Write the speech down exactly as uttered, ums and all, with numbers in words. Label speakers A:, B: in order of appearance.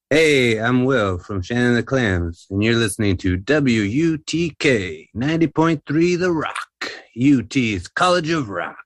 A: Hey, I'm Will from Shannon the Clams, and you're listening to W U T K ninety point three The Rock, U T's College of Rock.